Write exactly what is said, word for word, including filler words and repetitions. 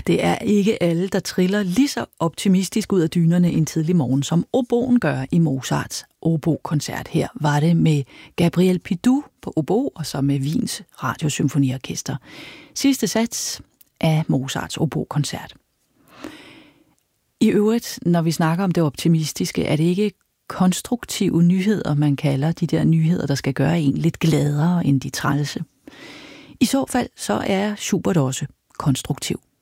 det er ikke alle, der triller lige så optimistisk ud af dynerne en tidlig morgen, som oboen gør i Mozarts obo-koncert. Her var det med Gabriel Pidou på obo, og så med Wiens Radiosymfoniorkester. Sidste sats af Mozarts obo-koncert. I øvrigt, når vi snakker om det optimistiske, er det ikke konstruktive nyheder, man kalder de der nyheder, der skal gøre en lidt gladere end de trælse. I så fald så er Schubert også konstruktiv.